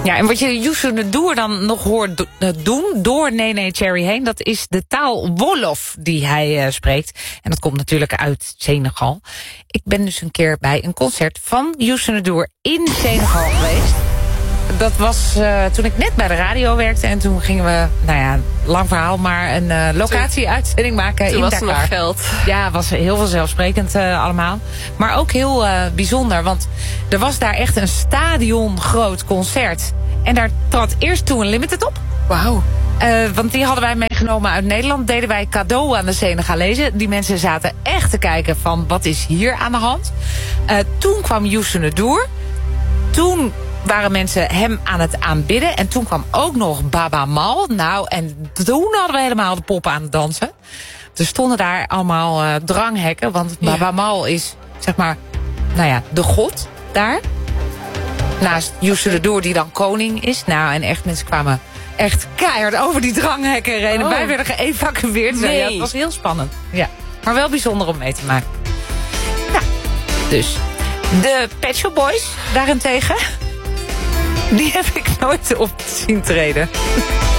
Ja, en wat je Youssou N'Dour dan nog hoort doen door Nene Cherry heen, dat is de taal Wolof die hij spreekt. En dat komt natuurlijk uit Senegal. Ik ben dus een keer bij een concert van Youssou N'Dour in Senegal geweest. Dat was toen ik net bij de radio werkte. En toen gingen we, lang verhaal, maar een locatie-uitzending maken in Dakar. Toen was er nog geld. Ja, het was heel vanzelfsprekend allemaal. Maar ook heel bijzonder, want er was daar echt een stadiongroot concert. En daar trad eerst Two Unlimited op. Wauw. Want die hadden wij meegenomen uit Nederland. Deden wij cadeau aan de Senegalezen. Die mensen zaten echt te kijken van wat is hier aan de hand. Toen kwam Youssou N'Dour. Toen waren mensen hem aan het aanbidden. En toen kwam ook nog Baba Mal. Nou, en toen hadden we helemaal de poppen aan het dansen. Er stonden daar allemaal dranghekken. Want Baba Mal is, zeg maar, de god daar. Naast Youssou N'Dour die dan koning is. Nou, en echt, mensen kwamen echt keihard over die dranghekken heen. En wij werden geëvacueerd. Nee. Ja, het was heel spannend. Ja. Maar wel bijzonder om mee te maken. Ja, dus de Pet Shop Boys daarentegen, die heb ik nooit op zien treden.